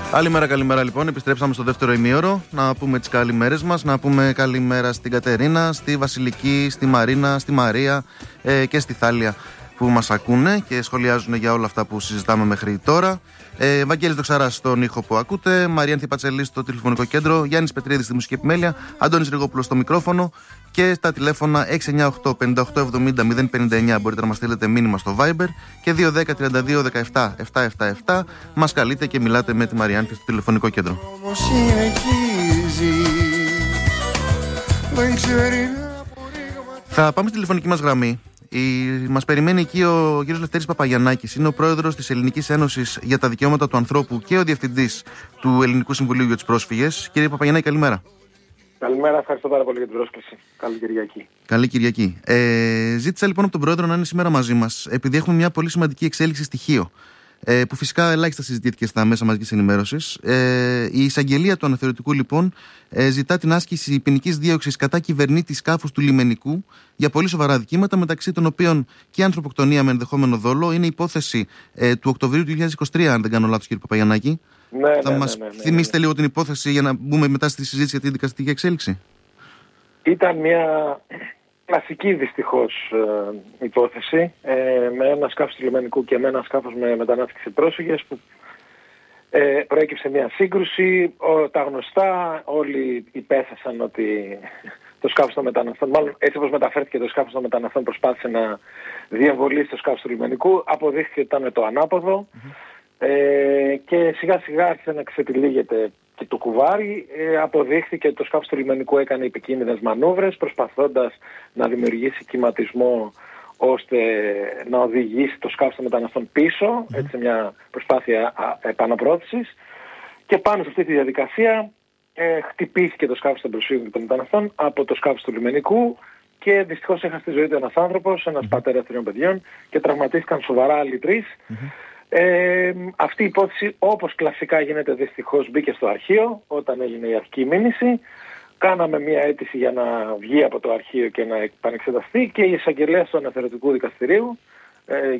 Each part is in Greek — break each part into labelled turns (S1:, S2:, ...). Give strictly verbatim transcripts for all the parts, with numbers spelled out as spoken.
S1: Καλημέρα, καλημέρα λοιπόν. Επιστρέψαμε στο δεύτερο ημίωρο. Να πούμε τις καλημέρες μας. Να πούμε καλημέρα στην Κατερίνα, στη Βασιλική, στη Μαρίνα, στη Μαρία ε, και στη Θάλια που μας ακούνε και σχολιάζουν για όλα αυτά που συζητάμε μέχρι τώρα. Ε, Βαγγέλης Δοξαράς στον ήχο που ακούτε, Μαριάνθη Πατσελή στο τηλεφωνικό κέντρο, Γιάννης Πετρίδης στη μουσική επιμέλεια, Αντώνης Ριγόπουλος στο μικρόφωνο και στα τηλέφωνα έξι εννιά οκτώ πέντε οκτώ εβδομήντα μηδέν πενήντα εννιά μπορείτε να μας στείλετε μήνυμα στο Viber και δύο ένα μηδέν τριάντα δύο δεκαεπτά επτακόσια εβδομήντα επτά μας καλείτε και μιλάτε με τη Μαριάνθη στο τηλεφωνικό κέντρο. Θα πάμε στη τηλεφωνική μας γραμμή. Η... Μας περιμένει εκεί ο κύριος Λευτέρης Παπαγιαννάκης. Είναι ο πρόεδρος της Ελληνικής Ένωσης για τα Δικαιώματα του Ανθρώπου και ο διευθυντής του Ελληνικού Συμβουλίου για τους Πρόσφυγες. Κύριε Παπαγιαννάκη, καλημέρα.
S2: Καλημέρα, ευχαριστώ πάρα πολύ για την πρόσκληση. Καλή Κυριακή.
S1: Καλή Κυριακή. Ε, ζήτησα λοιπόν από τον πρόεδρο να είναι σήμερα μαζί μας, επειδή έχουμε μια πολύ σημαντική εξέλιξη στοιχείο. Ε, που φυσικά ελάχιστα συζητήθηκε στα μέσα μαζικής ενημέρωσης. Ε, η εισαγγελία του αναθεωρητικού λοιπόν ε, ζητά την άσκηση ποινικής δίωξης κατά κυβερνήτη σκάφους του λιμενικού για πολύ σοβαρά δικήματα, μεταξύ των οποίων και ανθρωποκτονία με ενδεχόμενο δόλο. Είναι υπόθεση ε, του Οκτωβρίου του δύο χιλιάδες είκοσι τρία, αν δεν κάνω λάθος, κύριε Παπαγιαννάκη.
S2: Ναι,
S1: Θα
S2: ναι,
S1: μας
S2: ναι, ναι, ναι,
S1: θυμίσετε
S2: ναι.
S1: λίγο την υπόθεση για να μπούμε μετά στη συζήτηση για την δικαστική εξέλιξη.
S2: Ήταν μια κλασική δυστυχώς ε, υπόθεση ε, με ένα σκάφος του λιμενικού και με ένα σκάφος με μετανάστες και πρόσφυγες που ε, προέκυψε μια σύγκρουση. Ο, τα γνωστά, όλοι υπέθεσαν ότι το σκάφος των μεταναστών, μάλλον έτσι όπως μεταφέρθηκε το σκάφος των μεταναστών, προσπάθησε να διαβολήσει το σκάφος του λιμενικού, αποδείχθηκε ότι ήταν το ανάποδο. Mm-hmm. Ε, και σιγά σιγά άρχισε να ξετυλίγεται και το κουβάρι. Ε, αποδείχθηκε ότι το σκάφος του λιμενικού έκανε επικίνδυνες μανούβρες προσπαθώντας να δημιουργήσει κυματισμό ώστε να οδηγήσει το σκάφος των μεταναστών πίσω, mm-hmm. έτσι μια προσπάθεια επαναπρόθεσης, και πάνω σε αυτή τη διαδικασία ε, χτυπήθηκε το σκάφος των προσφύγων και των μεταναστών από το σκάφος του λιμενικού και δυστυχώς έχασε τη ζωή του ένας άνθρωπος, ένας mm-hmm. πατέρας τριών παιδιών, και τραυματίστηκαν σοβαρά άλλοι τρεις. Mm-hmm. Ε, αυτή η υπόθεση, όπως κλασικά γίνεται δυστυχώς, μπήκε στο αρχείο όταν έγινε η αρχική μήνυση. Κάναμε μια αίτηση για να βγει από το αρχείο και να επανεξεταστεί και η εισαγγελέα του αναθεωρητικού δικαστηρίου ε,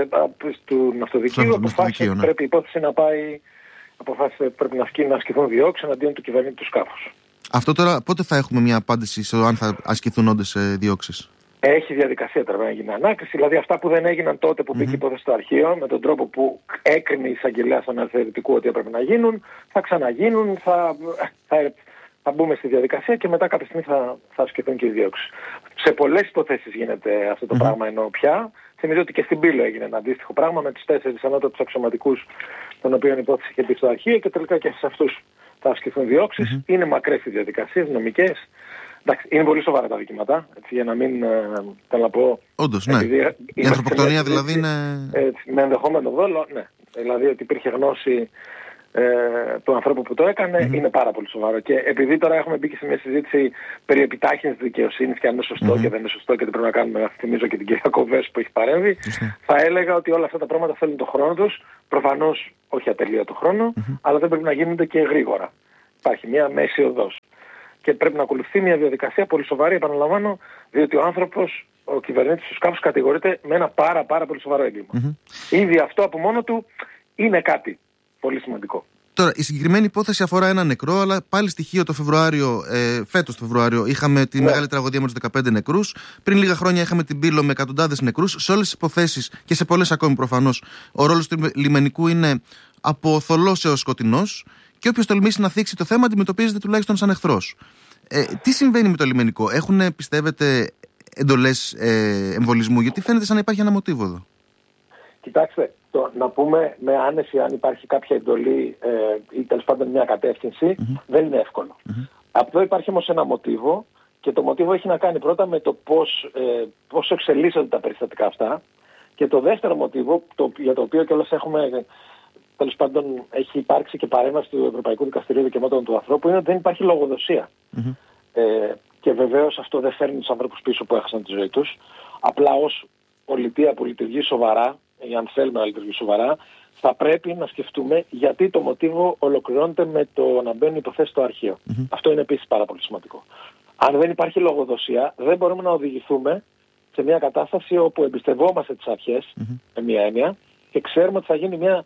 S2: του ναυτοδικείου αποφάσισε ότι ναι. πρέπει η υπόθεση να πάει, αποφάσισε πρέπει να, ασκεί, να ασκηθούν διώξεις εναντίον του κυβερνήτη του σκάφους. Αυτό τώρα πότε θα έχουμε μια απάντηση στο αν θα ασκηθούν όντως διώξεις? Έχει διαδικασία τώρα να γίνει ανάκριση. Δηλαδή αυτά που δεν έγιναν τότε που μπήκε η mm-hmm. υπόθεση στο αρχείο, με τον τρόπο που έκρινε η εισαγγελέα στον αναθεωρητικού ότι έπρεπε να γίνουν, θα ξαναγίνουν, θα, θα, θα μπούμε στη διαδικασία και μετά κάποια στιγμή θα, θα ασκηθούν και οι διώξεις. Σε πολλές υποθέσεις γίνεται αυτό το mm-hmm. πράγμα, ενώ πια. Θυμίζω ότι και στην Πύλο έγινε ένα αντίστοιχο πράγμα με τους τέσσερις ανώτατους αξιωματικούς, των οποίων η υπόθεση είχε μπει στο αρχείο, και τελικά και σε αυτούς θα ασκηθούν διώξεις. Mm-hmm. Είναι μακρές οι διαδικασίες, νομικές. Εντάξει, είναι πολύ σοβαρά τα δικήματα, έτσι, για να μην ε, θέλω να πω...
S1: Όντως, ναι. Η ανθρωποκτονία δηλαδή είναι...
S2: Έτσι, με ενδεχόμενο δόλο, ναι. Δηλαδή ότι υπήρχε γνώση ε, του ανθρώπου που το έκανε, mm-hmm. είναι πάρα πολύ σοβαρό. Και επειδή τώρα έχουμε μπει και σε μια συζήτηση περί επιτάχυνσης δικαιοσύνης και αν είναι σωστό mm-hmm. και δεν είναι σωστό και δεν πρέπει να κάνουμε, θυμίζω και την κυρία Κοβές που έχει παρέμβει, mm-hmm. θα έλεγα ότι όλα αυτά τα πράγματα θέλουν τον χρόνο τους. Προφανώς όχι ατελείωτο χρόνο, mm-hmm. αλλά δεν πρέπει να γίνονται και γρήγορα. Υπάρχει μια μέση οδός. Και πρέπει να ακολουθεί μια διαδικασία πολύ σοβαρή, επαναλαμβάνω, διότι ο άνθρωπος, ο κυβερνήτης του σκάφους, κατηγορείται με ένα πάρα πάρα πολύ σοβαρό έγκλημα. Mm-hmm. Ήδη αυτό από μόνο του είναι κάτι πολύ σημαντικό.
S1: Τώρα, η συγκεκριμένη υπόθεση αφορά ένα νεκρό, αλλά πάλι στοιχείο το Φεβρουάριο, ε, φέτος το Φεβρουάριο, είχαμε τη ναι. μεγάλη τραγωδία με τους δεκαπέντε νεκρούς. Πριν λίγα χρόνια είχαμε την Πύλο με εκατοντάδες νεκρούς. Σε όλες τις υποθέσεις και σε πολλές ακόμη προφανώς, ο ρόλος του λιμενικού είναι από θολός έως σκοτεινός. Και όποιος τολμήσει να θίξει το θέμα αντιμετωπίζεται τουλάχιστον σαν εχθρός. Ε, τι συμβαίνει με το λιμενικό? Έχουν, πιστεύετε, εντολές ε, εμβολισμού? Γιατί φαίνεται σαν να υπάρχει ένα μοτίβο εδώ.
S2: Κοιτάξτε, το, να πούμε με άνεση αν υπάρχει κάποια εντολή ε, ή τέλος πάντων μια κατεύθυνση, mm-hmm. δεν είναι εύκολο. Mm-hmm. Αυτό υπάρχει όμως ένα μοτίβο, και το μοτίβο έχει να κάνει πρώτα με το πώς, ε, πώς εξελίσσονται τα περιστατικά αυτά, και το δεύτερο μοτίβο, το, για το οποίο κιόλας έχουμε... τέλος πάντων έχει υπάρξει και παρέμβαση του Ευρωπαϊκού Δικαστηρίου Δικαιωμάτων του Ανθρώπου, είναι ότι δεν υπάρχει λογοδοσία. Mm-hmm. Ε, και βεβαίως αυτό δεν φέρνει τους ανθρώπους πίσω που έχασαν τη ζωή τους. Απλά ως πολιτεία που λειτουργεί σοβαρά, ή αν θέλουμε να λειτουργεί σοβαρά, θα πρέπει να σκεφτούμε γιατί το μοτίβο ολοκληρώνεται με το να μπαίνουν υποθέσεις στο αρχείο. Mm-hmm. Αυτό είναι επίσης πάρα πολύ σημαντικό. Αν δεν υπάρχει λογοδοσία, δεν μπορούμε να οδηγηθούμε σε μια κατάσταση όπου εμπιστευόμαστε τις αρχές, mm-hmm. με μια έννοια, και ξέρουμε ότι θα γίνει μια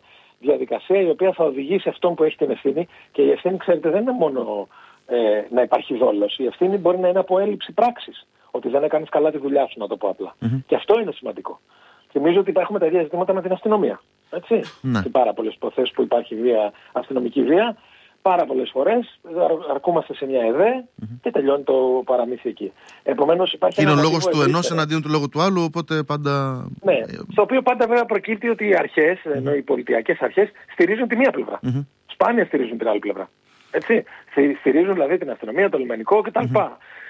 S2: διαδικασία η οποία θα οδηγήσει αυτόν που έχει την ευθύνη, και η ευθύνη, ξέρετε, δεν είναι μόνο ε, να υπάρχει δόλος. Η ευθύνη μπορεί να είναι από έλλειψη πράξης. Ότι δεν έκανες καλά τη δουλειά σου, να το πω απλά. Mm-hmm. Και αυτό είναι σημαντικό. Θυμίζω ότι έχουμε τα ίδια ζητήματα με την αστυνομία. Έτσι. Mm-hmm. Σε πάρα πολλές υποθέσεις που υπάρχει βία, αστυνομική βία, πάρα πολλές φορές αρκούμαστε σε μια ΕΔΕ mm-hmm. και τελειώνει το παραμύθι εκεί. Επομένως υπάρχει.
S1: Είναι ο λόγος του ενός εναντίον του λόγου του άλλου, οπότε πάντα.
S2: Ναι. Στο οποίο πάντα βέβαια προκύπτει ότι οι αρχές, mm-hmm. ενώ οι πολιτιακές αρχές, στηρίζουν τη μία πλευρά. Mm-hmm. Σπάνια στηρίζουν την άλλη πλευρά. Έτσι. Στηρίζουν δηλαδή την αστυνομία, το λιμενικό κτλ. Mm-hmm.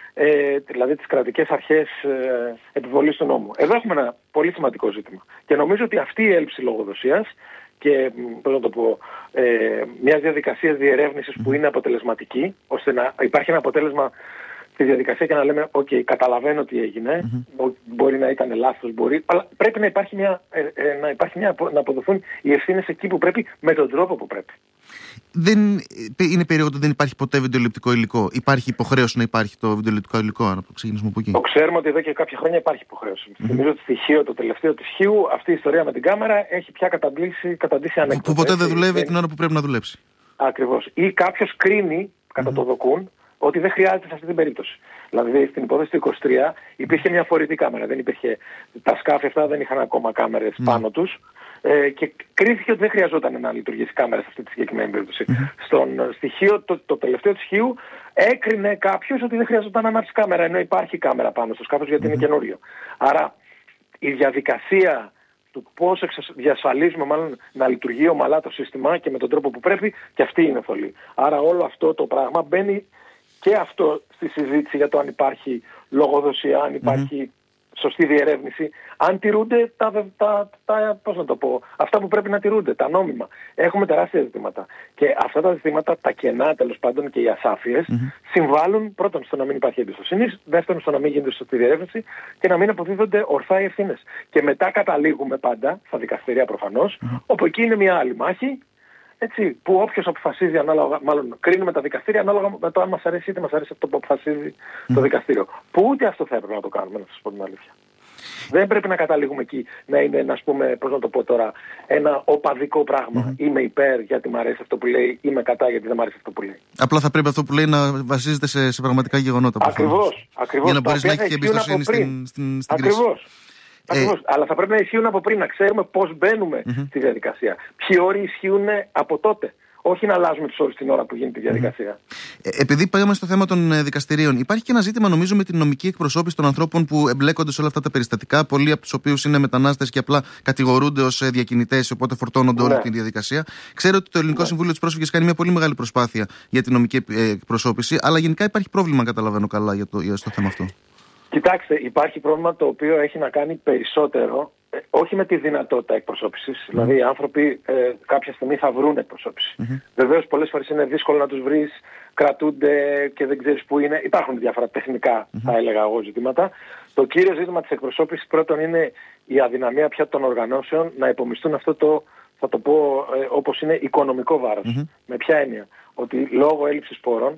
S2: Ε, δηλαδή τις κρατικές αρχές ε, επιβολής του νόμου. Εδώ έχουμε ένα πολύ σημαντικό ζήτημα. Και νομίζω ότι αυτή η έλλειψη λογοδοσίας και πώς να το πω, ε, μιας διαδικασίας διερεύνησης που είναι αποτελεσματική, ώστε να υπάρχει ένα αποτέλεσμα στη διαδικασία και να λέμε «ΟΚ, okay, καταλαβαίνω τι έγινε, mm-hmm. μπορεί να ήταν λάθος, μπορεί», αλλά πρέπει να υπάρχει μια, ε, ε, να, υπάρχει μια, να αποδοθούν οι ευθύνες εκεί που πρέπει, με τον τρόπο που πρέπει.
S1: Δεν είναι περίεργο ότι δεν υπάρχει ποτέ βιντεοληπτικό υλικό. Υπάρχει υποχρέωση να υπάρχει το βιντεοληπτικό υλικό, αν το ξεκινήσουμε από εκεί.
S2: Το ξέρουμε ότι εδώ και κάποια χρόνια υπάρχει υποχρέωση. Mm-hmm. Θυμίζω ότι στοιχείο, το τελευταίο της Χίου, αυτή η ιστορία με την κάμερα έχει πια καταντήσει, καταντήσει ανέκδοτο.
S1: Που ποτέ δεν δουλεύει την ώρα που πρέπει να δουλέψει.
S2: Ακριβώς. Ή κάποιος κρίνει, κατά mm-hmm. το δοκούν, ότι δεν χρειάζεται σε αυτή την περίπτωση. Δηλαδή στην υπόθεση του είκοσι τρία υπήρχε μια φορητή κάμερα. Δεν υπήρχε, τα σκάφη αυτά δεν είχαν ακόμα κάμερες mm. πάνω τους ε, και κρίθηκε ότι δεν χρειαζόταν να λειτουργήσει κάμερα σε αυτή τη συγκεκριμένη περίπτωση. Mm. Στον στοιχείο, το, το τελευταίο του Χίου, έκρινε κάποιος ότι δεν χρειαζόταν να ανάψει κάμερα, ενώ υπάρχει κάμερα πάνω στο σκάφος γιατί mm. είναι καινούριο. Άρα η διαδικασία του πώς διασφαλίζουμε μάλλον να λειτουργεί ομαλά το σύστημα και με τον τρόπο που πρέπει, και αυτή είναι θολή. Άρα όλο αυτό το πράγμα μπαίνει και αυτό στη συζήτηση για το αν υπάρχει λογοδοσία, αν υπάρχει mm-hmm. σωστή διερεύνηση, αν τηρούνται τα, τα, τα, πώς να το πω, αυτά που πρέπει να τηρούνται, τα νόμιμα. Έχουμε τεράστια ζητήματα. Και αυτά τα ζητήματα, τα κενά τέλος πάντων και οι ασάφειες, mm-hmm. συμβάλλουν πρώτον στο να μην υπάρχει εμπιστοσύνη, δεύτερον στο να μην γίνεται σωστή διερεύνηση και να μην αποδίδονται ορθά οι ευθύνες. Και μετά καταλήγουμε πάντα, στα δικαστήρια προφανώς, mm-hmm. όπου εκεί είναι μια άλλη μάχη. Έτσι, που όποιος αποφασίζει ανάλογα, μάλλον κρίνουμε τα δικαστήρια ανάλογα με το αν μας αρέσει είτε μας αρέσει αυτό που αποφασίζει mm. το δικαστήριο. Που ούτε αυτό θα έπρεπε να το κάνουμε, να σας πω την αλήθεια. Δεν πρέπει να καταλήγουμε εκεί να είναι, ας πούμε, πώς να το πω τώρα, ένα οπαδικό πράγμα. Mm. Είμαι υπέρ γιατί μου αρέσει αυτό που λέει, είμαι κατά γιατί δεν μου αρέσει αυτό που λέει.
S1: Απλά θα πρέπει αυτό που λέει να βασίζεται σε, σε πραγματικά γεγονότα.
S2: Ακριβώς, ακριβώς.
S1: Για να μπορείς να έχεις και εμπιστοσύνη στην, στην, στην κρίση.
S2: Ακριβώς. Ακριβώς. Ε... Αλλά θα πρέπει να ισχύουν από πριν, να ξέρουμε πώς μπαίνουμε mm-hmm. στη διαδικασία. Ποιοι όροι ισχύουν από τότε. Όχι να αλλάζουμε τους όρους την ώρα που γίνεται η διαδικασία.
S1: Ε, επειδή πάμε στο θέμα των ε, δικαστηρίων, υπάρχει και ένα ζήτημα νομίζω με την νομική εκπροσώπηση των ανθρώπων που εμπλέκονται σε όλα αυτά τα περιστατικά. Πολλοί από τους οποίους είναι μετανάστες και απλά κατηγορούνται ως ε, διακινητές, οπότε φορτώνονται ναι. όλη τη διαδικασία. Ξέρω ότι το Ελληνικό ναι. Συμβούλιο της Πρόσφυγης κάνει μια πολύ μεγάλη προσπάθεια για την νομική ε, εκπροσώπηση, αλλά γενικά υπάρχει πρόβλημα, καταλαβαίνω καλά, για το, για το θέμα αυτό.
S2: Κοιτάξτε, υπάρχει πρόβλημα το οποίο έχει να κάνει περισσότερο, ε, όχι με τη δυνατότητα εκπροσώπησης. Mm. Δηλαδή οι άνθρωποι ε, κάποια στιγμή θα βρουν εκπροσώπηση. Mm-hmm. Βεβαίως πολλές φορές είναι δύσκολο να τους βρεις, κρατούνται και δεν ξέρεις πού είναι. Υπάρχουν διάφορα τεχνικά, mm-hmm. θα έλεγα εγώ, ζητήματα. Το κύριο ζήτημα της εκπροσώπησης πρώτον είναι η αδυναμία πια των οργανώσεων να υπομισθούν αυτό το, θα το πω ε, όπως είναι, οικονομικό βάρος. Mm-hmm. Με ποια έννοια? Ότι λόγω έλλειψης πόρων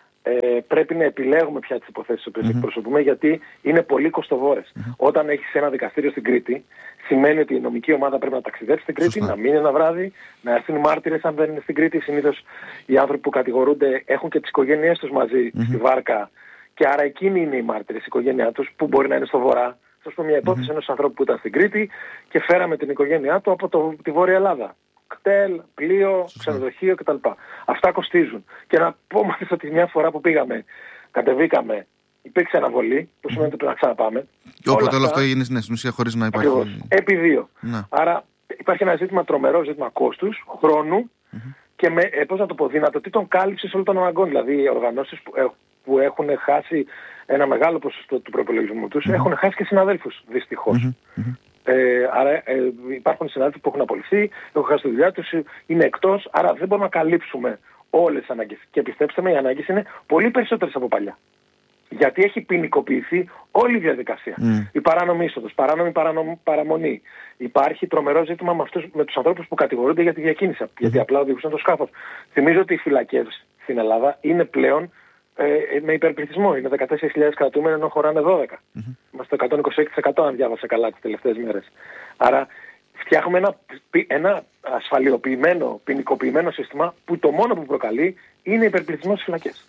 S2: Ε, πρέπει να επιλέγουμε πια τις υποθέσεις που mm-hmm. εκπροσωπούμε, γιατί είναι πολύ κοστοβόρες. Mm-hmm. Όταν έχεις ένα δικαστήριο στην Κρήτη, σημαίνει ότι η νομική ομάδα πρέπει να ταξιδέψει στην Κρήτη, Σωστά. να μείνει ένα βράδυ, να έρθουν μάρτυρες αν δεν είναι στην Κρήτη. Συνήθως οι άνθρωποι που κατηγορούνται έχουν και τις οικογένειές τους μαζί mm-hmm. στη βάρκα, και άρα εκείνοι είναι οι μάρτυρες, η οικογένειά τους, που μπορεί να είναι στο βορρά. Θα σου πω μια υπόθεση mm-hmm. ενός ανθρώπου που ήταν στην Κρήτη και φέραμε την οικογένειά του από το, τη Βόρεια Ελλάδα. Κτέλ, πλοίο, ξενοδοχείο κτλ. Αυτά κοστίζουν. Και να πω μάλιστα ότι μια φορά που πήγαμε, κατεβήκαμε, υπήρξε αναβολή, που σημαίνει ότι πρέπει να ξαναπάμε.
S1: Και όποτε όλο αυτό έγινε στην ουσία χωρίς να υπάρχει.
S2: Ακριβώς. Επί δύο. Να. Άρα υπάρχει ένα ζήτημα τρομερό, ζήτημα κόστους, χρόνου mm-hmm. και με, ε, πώς να το πω, δυνατοτήτων κάλυψης όλων των αναγκών. Δηλαδή οι οργανώσεις που, ε, που έχουν χάσει ένα μεγάλο ποσοστό του προπολογισμού τους mm-hmm. έχουν χάσει και συναδέλφους, δυστυχώς. Mm-hmm. Ε, άρα ε, υπάρχουν συνάδελφοι που έχουν απολυθεί, έχουν χάσει τη δουλειά τους, είναι εκτός, άρα δεν μπορούμε να καλύψουμε όλες τις ανάγκες. Και πιστέψτε με, οι ανάγκες είναι πολύ περισσότερες από παλιά. Γιατί έχει ποινικοποιηθεί όλη η διαδικασία. Mm. Η παράνομη είσοδος, παράνομη παρανομ, παραμονή. Υπάρχει τρομερό ζήτημα με, αυτούς, με τους ανθρώπους που κατηγορούνται για τη διακίνηση, mm. γιατί απλά οδηγούσαν το σκάφος. Θυμίζω ότι οι φυλακές στην Ελλάδα είναι πλέον ε, με υπερπληθυσμό. Είναι δεκατέσσερις χιλιάδες κρατούμενοι ενώ χωράνε δώδεκα. Mm-hmm. Είμαστε στο εκατόν είκοσι έξι τοις εκατό αν διάβασα καλά τις τελευταίες μέρες. Άρα φτιάχνουμε ένα, ένα ασφαλιοποιημένο, ποινικοποιημένο σύστημα που το μόνο που προκαλεί είναι υπερπληθυσμός στις φυλακές.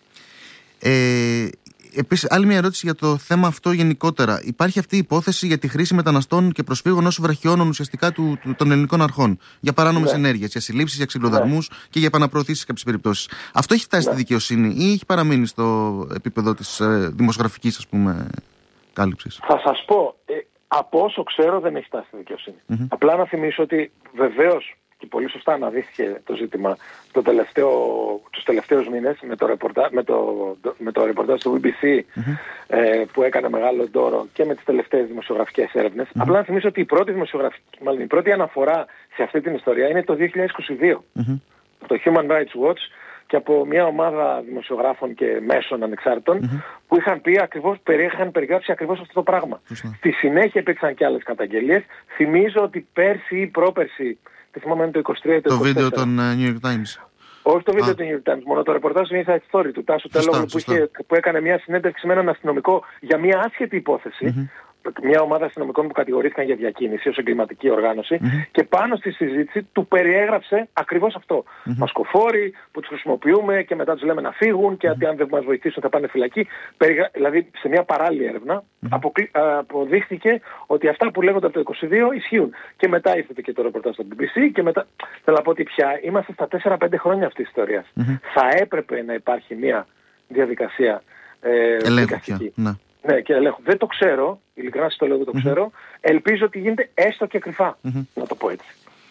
S1: Ε, Επίσης, άλλη μια ερώτηση για το θέμα αυτό γενικότερα. Υπάρχει αυτή η υπόθεση για τη χρήση μεταναστών και προσφύγων ως βραχιώνων ουσιαστικά του, του, των ελληνικών αρχών. Για παράνομες ναι. ενέργειες, για συλλήψεις, για ξυλοδαρμούς ναι. και για επαναπροωθήσεις σε κάποιες περιπτώσεις. Αυτό έχει φτάσει ναι. στη δικαιοσύνη ή έχει παραμείνει στο επίπεδο της ε, δημοσιογραφικής, ας πούμε, κάλυψης?
S2: Θα σας πω, ε, από όσο ξέρω δεν έχει φτάσει στη δικαιοσύνη. Mm-hmm. Απλά να θυμίσω ότι βεβαίως, και πολύ σωστά αναδείχθηκε το ζήτημα το τελευταίο, τους τελευταίους μήνες με το ρεπορτάζ, με το, με το ρεπορτάζ του μπι μπι σι mm-hmm. ε, που έκανε μεγάλο ντόρο και με τις τελευταίες δημοσιογραφικές έρευνες. Mm-hmm. Απλά να θυμίσω ότι η πρώτη, δημοσιογραφική, μάλλον, η πρώτη αναφορά σε αυτή την ιστορία είναι το δύο χιλιάδες είκοσι δύο. Mm-hmm. Το Human Rights Watch και από μια ομάδα δημοσιογράφων και μέσων ανεξάρτητων mm-hmm. που είχαν πει ακριβώς, είχαν περιγράψει ακριβώς αυτό το πράγμα. Mm-hmm. Στη συνέχεια υπήρξαν και άλλες καταγγελίες. Θυμίζω ότι πέρσι ή πρόπερσι, δεν θυμάμαι το είκοσι τρία ή το είκοσι τέσσερα.
S1: Το βίντεο των uh, New York Times.
S2: Όχι το βίντεο ah. του New York Times, μόνο το ρεπορτάζ του Inside Story του Τάσου Τελόγλου που, που έκανε μια συνέντευξη με έναν αστυνομικό για μια άσχετη υπόθεση. Mm-hmm. Μια ομάδα αστυνομικών που κατηγορήθηκαν για διακίνηση ως εγκληματική οργάνωση mm-hmm. και πάνω στη συζήτηση του περιέγραψε ακριβώς αυτό. Mm-hmm. Μασκοφόροι που τους χρησιμοποιούμε και μετά τους λέμε να φύγουν και mm-hmm. αν δεν μας βοηθήσουν θα πάνε φυλακή. Περιγρα... Δηλαδή σε μια παράλληλη έρευνα mm-hmm. αποκλει... αποδείχθηκε ότι αυτά που λέγονται από το είκοσι δύο ισχύουν. Και μετά ήρθε και το ρεπορτάζ στο μπι μπι σι και μετά θέλω να πω ότι πια είμαστε στα τέσσερα πέντε χρόνια αυτής της ιστορίας. Mm-hmm. Θα έπρεπε να υπάρχει μια διαδικασία ε, δικαστική. Ναι, και ελέγχω. Δεν το ξέρω, ειλικρινά σας το λέω, δεν το mm-hmm. ξέρω. Ελπίζω ότι γίνεται έστω και κρυφά, mm-hmm. να το πω έτσι.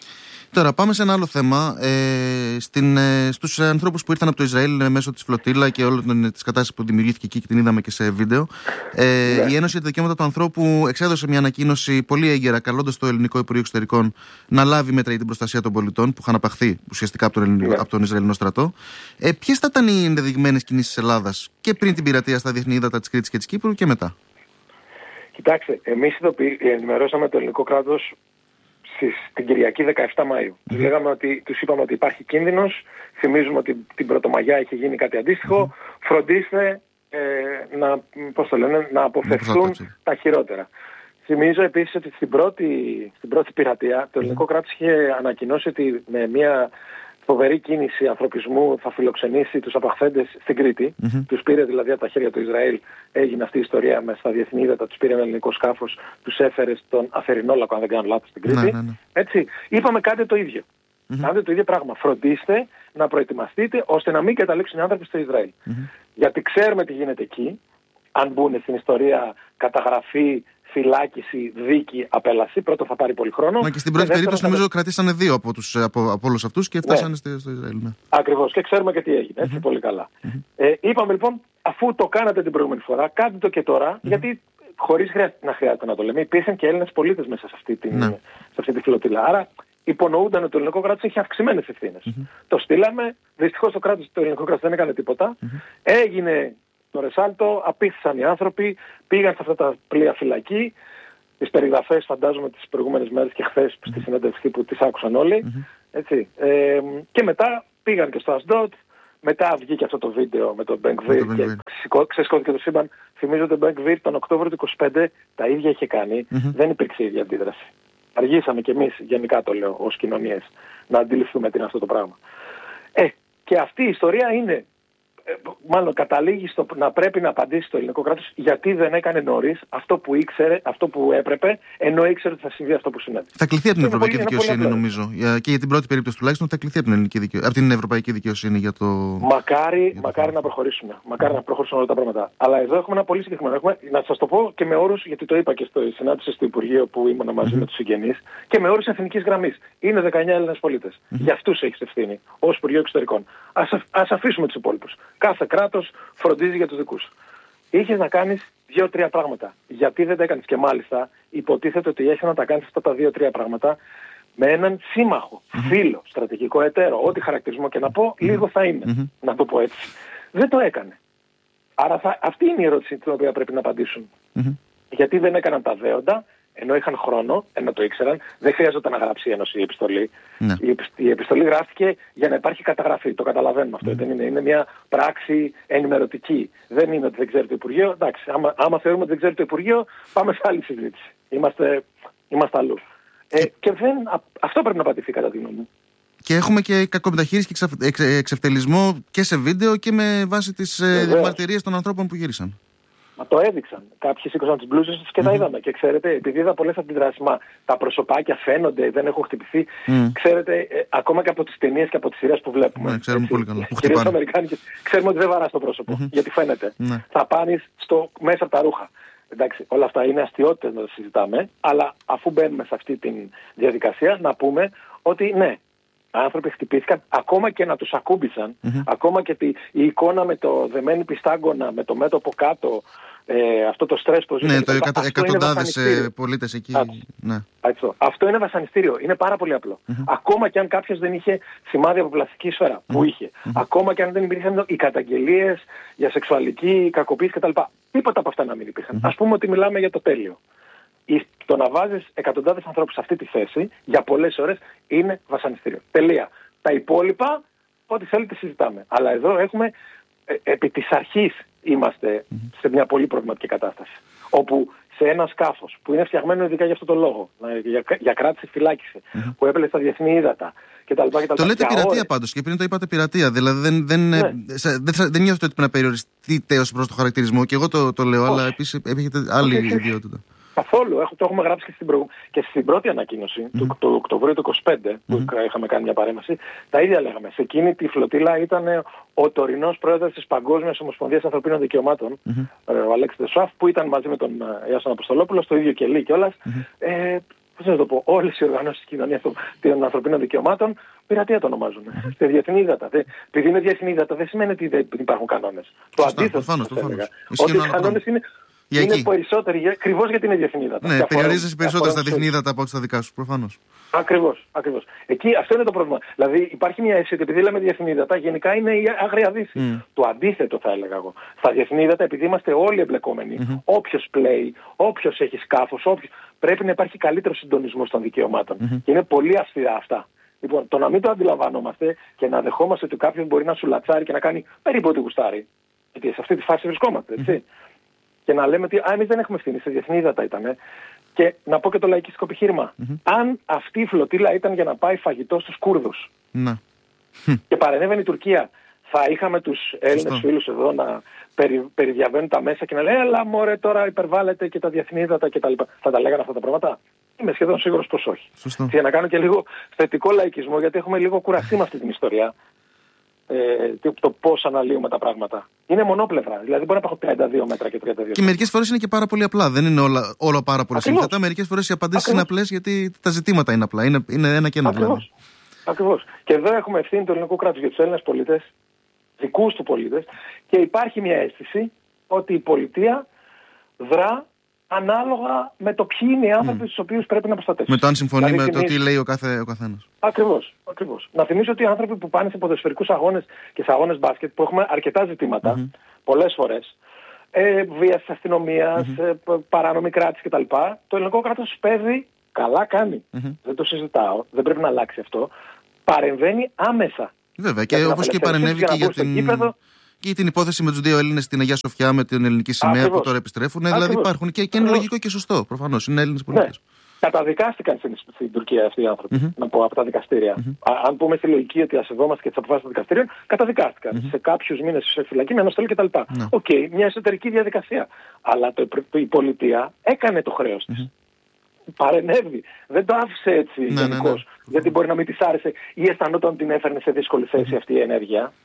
S1: Τώρα πάμε σε ένα άλλο θέμα. Ε, στην, ε, στους ανθρώπους που ήρθαν από το Ισραήλ ε, μέσω της φλωτήλα και όλη της κατάστασης που δημιουργήθηκε εκεί και την είδαμε και σε βίντεο. Ε, yeah. Η Ένωση για τα Δικαιώματα του Ανθρώπου εξέδωσε μια ανακοίνωση πολύ έγκαιρα, καλώντας το Ελληνικό Υπουργείο Εξωτερικών να λάβει μέτρα για την προστασία των πολιτών που είχαν απαχθεί ουσιαστικά από τον, Ελληνικό, yeah. από τον Ισραηλινό στρατό. Ε, Ποιες θα ήταν οι ενδεδειγμένες κινήσεις της Ελλάδας και πριν την πειρατεία στα διεθνή ύδατα της Κρήτης και της Κύπρου και μετά?
S2: Κοιτάξτε, εμείς ενημερώσαμε το ελληνικό κράτος την Κυριακή δεκαεφτά Μαΐου. Mm-hmm. Τους, λέγαμε ότι, τους είπαμε ότι υπάρχει κίνδυνος, θυμίζουμε ότι την Πρωτομαγιά είχε γίνει κάτι αντίστοιχο, mm-hmm. φροντίστε ε, να, πώς το λένε, να αποφευθούν mm-hmm. τα χειρότερα. Θυμίζω επίσης ότι στην πρώτη, στην πρώτη πειρατεία το ελληνικό mm-hmm. κράτος είχε ανακοινώσει ότι με μια φοβερή κίνηση ανθρωπισμού θα φιλοξενήσει τους απαχθέντες στην Κρήτη. Mm-hmm. Τους πήρε δηλαδή από τα χέρια του Ισραήλ, έγινε αυτή η ιστορία με στα διεθνή ύδατα, τους πήρε ένα ελληνικό σκάφος, τους έφερε στον Αφερινόλακο, αν δεν κάνω λάθος, στην Κρήτη. Ναι, ναι, ναι. Έτσι, είπαμε κάντε το ίδιο. Mm-hmm. Κάντε το ίδιο πράγμα. Φροντίστε να προετοιμαστείτε ώστε να μην καταλήξουν οι άνθρωποι στο Ισραήλ. Mm-hmm. Γιατί ξέρουμε τι γίνεται εκεί, αν μπουν στην ιστορία καταγραφή, φυλάκιση, δίκη, απέλαση. Πρώτο θα πάρει πολύ χρόνο.
S1: Μα και στην πρώτη και περίπτωση θα... νομίζω κρατήσανε δύο από, τους, από, από όλους αυτούς και φτάσανε ναι. στο Ισραήλ. Ναι. Ακριβώς.
S2: Και ξέρουμε και τι έγινε. Έτσι, mm-hmm. πολύ καλά. Mm-hmm. Ε, είπαμε λοιπόν, αφού το κάνατε την προηγούμενη φορά, κάντε το και τώρα, mm-hmm. γιατί χωρίς να χρειάζεται να το λέμε, υπήρχαν και Έλληνες πολίτες μέσα σε αυτή, την, ναι. σε αυτή τη φλωτήλα. Άρα υπονοούνταν ότι το ελληνικό κράτος έχει αυξημένες ευθύνες. Mm-hmm. Το στείλαμε. Δυστυχώς το, κράτος, το ελληνικό κράτος δεν έκανε τίποτα. Mm-hmm. Έγινε το ρεσάλτο, απήχθησαν οι άνθρωποι, πήγαν σε αυτά τα πλοία φυλακή. Τις περιγραφές φαντάζομαι τις προηγούμενες μέρες και χθες mm-hmm. στη συνέντευξη που τις άκουσαν όλοι. Mm-hmm. Έτσι. Ε, και μετά πήγαν και στο Ασντότ. Μετά βγήκε αυτό το βίντεο με τον Μπενγκβίρ και ξεσηκώθηκε το σύμπαν. Θυμίζω ότι ο Μπενγκβίρ τον Οκτώβριο του είκοσι πέντε τα ίδια είχε κάνει. Mm-hmm. Δεν υπήρξε η ίδια αντίδραση. Αργήσαμε κι εμείς, γενικά το λέω, ως κοινωνίες, να αντιληφθούμε τι είναι αυτό το πράγμα. Ε, και αυτή η ιστορία είναι, ε, μάλλον καταλήγει στο να πρέπει να απαντήσει το ελληνικό κράτος γιατί δεν έκανε νωρίς αυτό που ήξερε, αυτό που έπρεπε, ενώ ήξερε ότι θα συμβεί αυτό που συνέβη.
S1: Θα κληθεί από την Ευρωπαϊκή πολύ, Δικαιοσύνη, νομίζω. Και για την πρώτη περίπτωση τουλάχιστον θα κληθεί από την, ελληνική δικαιο... από την Ευρωπαϊκή Δικαιοσύνη για το.
S2: Μακάρι,
S1: για το
S2: μακάρι να προχωρήσουμε. Μακάρι να προχωρήσουν όλα τα πράγματα. Αλλά εδώ έχουμε ένα πολύ συγκεκριμένο. Έχουμε, να σας το πω και με όρους, γιατί το είπα και στο συνάντηση στο Υπουργείο που ήμουν μαζί mm-hmm. με τους συγγενείς, και με όρους εθνικής γραμμής. Είναι δεκαεννιά Έλληνες πολίτες. Mm-hmm. Για αυτούς έχεις ευθύνη ως Υπουργείο Εξωτερικών. Ας, ας αφήσουμε τους υπόλοιπους. Κάθε κράτος φροντίζει για τους δικούς. Είχες να κάνεις δύο-τρία πράγματα. Γιατί δεν τα έκανες? Και μάλιστα υποτίθεται ότι έχεις να τα κάνεις αυτά τα δύο-τρία πράγματα με έναν σύμμαχο, mm-hmm. φίλο, στρατηγικό εταίρο, ό,τι χαρακτηρισμό και να πω, mm-hmm. λίγο θα είναι, mm-hmm. να το πω έτσι. Δεν το έκανε. Άρα θα, αυτή είναι η ερώτηση την οποία πρέπει να απαντήσουν. Mm-hmm. Γιατί δεν έκαναν τα δέοντα, ενώ είχαν χρόνο, ενώ το ήξεραν, δεν χρειάζεται να γράψει η Ένωση η επιστολή. Ναι. Η, η επιστολή γράφτηκε για να υπάρχει καταγραφή. Το καταλαβαίνουμε αυτό. Mm. Δεν είναι, είναι μια πράξη ενημερωτική. Δεν είναι ότι δεν ξέρει το Υπουργείο. Εντάξει, άμα, άμα θεωρούμε ότι δεν ξέρει το Υπουργείο, πάμε σε άλλη συζήτηση. Είμαστε, είμαστε αλλού. Ε, και δεν, α, αυτό πρέπει να πατηθεί κατά τη γνώμη μου.
S1: Και έχουμε και κακομεταχείριση και εξαφ, εξευτελισμό και σε βίντεο και με βάση τις ε, μαρτυρίες των ανθρώπων που γύρισαν.
S2: Μα το έδειξαν. Κάποιοι σήκωσαν τις μπλούζες τους και mm-hmm. τα είδαμε. Και ξέρετε, επειδή είδα πολλές αντιδράσεις, μα τα προσωπάκια φαίνονται, δεν έχουν χτυπηθεί. Mm. Ξέρετε, ε, ακόμα και από τις ταινίες και από τις σειρές που βλέπουμε.
S1: Ναι, ξέρουμε έτσι, πολύ καλά.
S2: Κυρίως Αμερικάνικες, ξέρουμε ότι δεν βαράς το πρόσωπο. Mm-hmm. Γιατί φαίνεται. Mm. Θα πάνεις στο, μέσα από τα ρούχα. Εντάξει, όλα αυτά είναι αστιότητες να τα συζητάμε, αλλά αφού μπαίνουμε σε αυτή τη διαδικασία, να πούμε ότι ναι. Άνθρωποι χτυπήθηκαν, ακόμα και να τους ακούμπησαν, mm-hmm. ακόμα και τη, η εικόνα με το δεμένη πιστάγκωνα, με το μέτωπο κάτω, ε, αυτό το στρες που ζούσε.
S1: Ναι, το εκατο, εκατοντάδες ε, πολίτες εκεί. Ναι.
S2: Αυτό. αυτό είναι βασανιστήριο, είναι πάρα πολύ απλό. Mm-hmm. Ακόμα και αν κάποιος δεν είχε σημάδια από πλαστική σφαίρα, mm-hmm. που είχε. Mm-hmm. Ακόμα και αν δεν υπήρχαν οι καταγγελίες για σεξουαλική κακοποίηση κτλ. Τίποτα από αυτά να μην υπήρχαν. Mm-hmm. Ας πούμε ότι μιλάμε για το τέλειο. Το να βάζεις εκατοντάδες ανθρώπους σε αυτή τη θέση για πολλές ώρες είναι βασανιστήριο. Τελεία. Τα υπόλοιπα, ό,τι θέλετε συζητάμε. Αλλά εδώ έχουμε, ε, επί της αρχής είμαστε mm-hmm. σε μια πολύ προβληματική κατάσταση. Όπου σε ένα σκάφος που είναι φτιαγμένο ειδικά για αυτό το λόγο, για, για κράτηση φυλάκιση, mm-hmm. που έπαιρνε στα διεθνή ύδατα κτλ.
S1: Το λέτε πειρατεία ώρες. Πάντως και πριν το είπατε πειρατεία. Δηλαδή δεν, δεν, ναι. δεν, δεν, δεν νιώθετε ότι πρέπει να περιοριστείτε ως προς το χαρακτηρισμό. Και εγώ το, το λέω, όχι. Αλλά επίσης έχετε άλλη όχι, ιδιότητα.
S2: Καθόλου. Έχω, το έχουμε γράψει και στην, προ... και στην πρώτη ανακοίνωση mm-hmm. του, του Οκτωβρίου του είκοσι πέντε που mm-hmm. είχαμε κάνει μια παρέμβαση. Τα ίδια λέγαμε. Σε εκείνη τη φλωτήλα ήταν ο τωρινός πρόεδρος της Παγκόσμιας Ομοσπονδίας Ανθρωπίνων Δικαιωμάτων, mm-hmm. ο Αλέξης Δεσουάφ, που ήταν μαζί με τον Ιάσον Αποστολόπουλο στο ίδιο κελί κιόλας. Mm-hmm. Ε, πώς να το πω, όλες οι οργανώσεις της κοινωνίας των ανθρωπίνων δικαιωμάτων πειρατεία το ονομάζουν. Mm-hmm. Σε διεθνή ύδατα. Επειδή είναι διεθνή ύδατα δεν σημαίνει ότι δεν υπάρχουν κανόνες. Το αντίθετο. Ότι οι κανόνες είναι. Είναι περισσότεροι, ακριβώς γιατί είναι διεθνή ύδατα.
S1: Ναι, περιορίζεσαι περισσότερο στα διεθνή ύδατα από ό,τι στα δικά σου, προφανώς.
S2: Ακριβώς, ακριβώς. Εκεί αυτό είναι το πρόβλημα. Δηλαδή υπάρχει μια αίσθηση ότι επειδή λέμε διεθνή ύδατα, γενικά είναι η άγρια δύση. Mm. Το αντίθετο θα έλεγα εγώ. Στα διεθνή ύδατα, επειδή είμαστε όλοι εμπλεκόμενοι, mm-hmm. όποιος πλέει, όποιος έχει σκάφος, όποιος... πρέπει να υπάρχει καλύτερο συντονισμός των δικαιωμάτων. Mm-hmm. Και είναι πολύ αυστηρά αυτά. Λοιπόν, το να μην το αντιλαμβανόμαστε και να δεχόμαστε ότι κάποιος μπορεί να σου λατσάρει και να κάνει περίπου ό,τι γουστάρει. Γιατί σε αυτή τη φάση βρισκόμαστε, έτσι. Mm-hmm. Και να λέμε ότι α, εμείς δεν έχουμε ευθύνη, σε διεθνή ύδατα ήτανε. Και να πω και το λαϊκιστικό επιχείρημα. Mm-hmm. Αν αυτή η φλωτήλα ήταν για να πάει φαγητό στους Κούρδους mm-hmm. και παρενέβαινε η Τουρκία, θα είχαμε τους Έλληνες φίλους εδώ να περι, περιδιαβαίνουν τα μέσα και να λένε έλα μωρέ τώρα υπερβάλλεται και τα διεθνή ύδατα κτλ. Θα τα λέγανε αυτά τα πράγματα. Είμαι σχεδόν σίγουρος πως όχι. Σωστό. Και να κάνω και λίγο θετικό λαϊκισμό, γιατί έχουμε λίγο κουραστεί με αυτή την ιστορία. Ε, το πώς αναλύουμε τα πράγματα. Είναι μονόπλευρα. Δηλαδή μπορεί να υπάρχουν τριάντα δύο μέτρα και τριάντα δύο.
S1: Και μερικές φορές είναι και πάρα πολύ απλά. Δεν είναι όλα, όλα πάρα πολύ σύνθετα. Μερικές φορές οι απαντήσεις είναι απλές γιατί τα ζητήματα είναι απλά. Είναι, είναι ένα και ένα δηλαδή.
S2: Ακριβώς. Και εδώ έχουμε ευθύνη του ελληνικού κράτους για τους Έλληνες πολίτες, δικούς του πολίτες, και υπάρχει μια αίσθηση ότι η πολιτεία δρά ανάλογα με το ποιοι είναι οι άνθρωποι mm. στους οποίους πρέπει να προστατεύσουν.
S1: Με το αν συμφωνεί δηλαδή, με θυμίζω... το τι λέει ο, κάθε, ο καθένας.
S2: Ακριβώς, ακριβώς. Να θυμίσω ότι οι άνθρωποι που πάνε σε ποδοσφαιρικούς αγώνες και σε αγώνες μπάσκετ, που έχουμε αρκετά ζητήματα, mm-hmm. πολλές φορές, ε, βίας της αστυνομίας, mm-hmm. ε, παράνομη κράτηση κτλ. Το ελληνικό κράτος παίζει, καλά κάνει. Mm-hmm. Δεν το συζητάω, δεν πρέπει να αλλάξει αυτό. Παρεμβαίνει άμεσα.
S1: Βέβαια, και όπως και παρενέβη και για την... Κήπεδο, και την υπόθεση με τους δύο Έλληνες στην Αγία Σοφιά με την ελληνική σημαία. Ακριβώς. Που τώρα επιστρέφουν. Ακριβώς. Δηλαδή υπάρχουν και, και είναι λογικό και σωστό. Προφανώς είναι Έλληνες πολίτες. Ναι. Καταδικάστηκαν στην, στην Τουρκία αυτοί οι άνθρωποι. Mm-hmm. Να πω από τα δικαστήρια. Mm-hmm. Α, αν πούμε στη λογική ότι ασεβόμαστε και τις αποφάσεις των δικαστηρίων, καταδικάστηκαν mm-hmm. σε κάποιους μήνες σε φυλακή με αναστολή κτλ. Οκ, mm-hmm. okay, μια εσωτερική διαδικασία. Αλλά το, το, η πολιτεία έκανε το χρέος της. Mm-hmm. Παρενέβη. Δεν το άφησε έτσι ναι, γενικώς. Ναι, ναι. Γιατί μπορεί να μην της άρεσε ή αισθανόταν ότι την έφερνε σε δύσκολη θέση mm-hmm. αυτή η ενέργεια.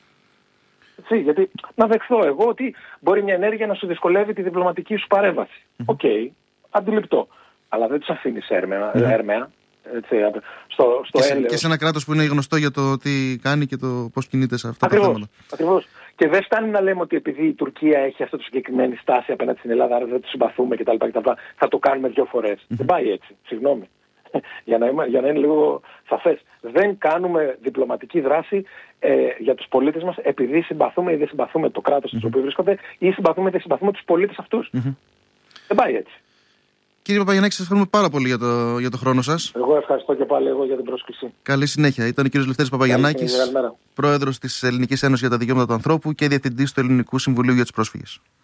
S1: Έτσι, γιατί να δεχθώ εγώ ότι μπορεί μια ενέργεια να σου δυσκολεύει τη διπλωματική σου παρέμβαση. Οκ, okay, αντιληπτό. Αλλά δεν τους αφήνεις έρμεα. Mm-hmm. έρμεα έτσι, στο, στο και, σε, και σε ένα κράτος που είναι γνωστό για το τι κάνει και το πώς κινείται σε αυτά
S2: ακριβώς,
S1: τα θέματα.
S2: Ακριβώς. Και δεν φτάνει να λέμε ότι επειδή η Τουρκία έχει αυτή τη συγκεκριμένη στάση απέναντι στην Ελλάδα, άρα δεν τη συμπαθούμε κτλ. Θα το κάνουμε δύο φορές. Mm-hmm. Δεν πάει έτσι. Συγγνώμη. για, να είμαι, για να είναι λίγο σαφές. Δεν κάνουμε διπλωματική δράση ε, για τους πολίτες μας επειδή συμπαθούμε ή δεν συμπαθούμε το κράτος mm-hmm. στο οποίο βρίσκονται ή συμπαθούμε ή δεν συμπαθούμε τους πολίτες αυτούς. Mm-hmm. Δεν πάει έτσι.
S1: Κύριε Παπαγιαννάκη, σας ευχαριστούμε πάρα πολύ για το, για το χρόνο σας.
S2: Εγώ ευχαριστώ και πάλι εγώ για την πρόσκληση.
S1: Καλή συνέχεια. Ήταν ο κύριος Λευτέρης Παπαγιαννάκης, πρόεδρος της Ελληνικής Ένωσης για τα Δικαιώματα του Ανθρώπου και διευθυντής του Ελληνικού Συμβουλίου για τους Πρόσφυγες.